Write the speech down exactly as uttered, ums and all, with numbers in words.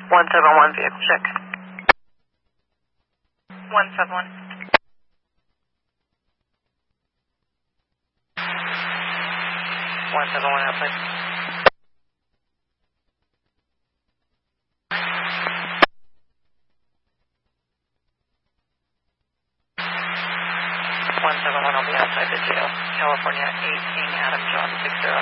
one seven one, vehicle check. one seven one. one seven one outside. one seven one will be outside the jail. California eighteen, Adam John six zero.